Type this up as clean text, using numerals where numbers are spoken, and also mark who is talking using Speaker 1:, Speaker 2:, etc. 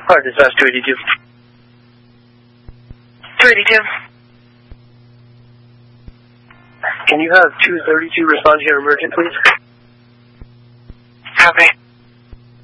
Speaker 1: Alright, dispatch 282.
Speaker 2: 282.
Speaker 1: Can you have 232 respond to your emergent, please?
Speaker 2: Copy.